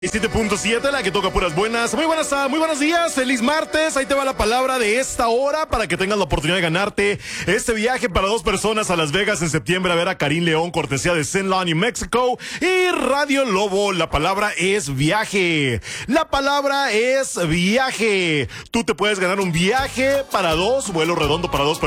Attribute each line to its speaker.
Speaker 1: 7.7, la que toca puras buenas. Muy buenos días, feliz martes. Ahí te va la palabra de esta hora para que tengas la oportunidad de ganarte este viaje para 2 personas a Las Vegas en septiembre a ver a Karim León, cortesía de St. Lawn, New Mexico y Radio Lobo. La palabra es viaje. La palabra es viaje. Tú te puedes ganar un viaje para 2, vuelo redondo para 2 personas.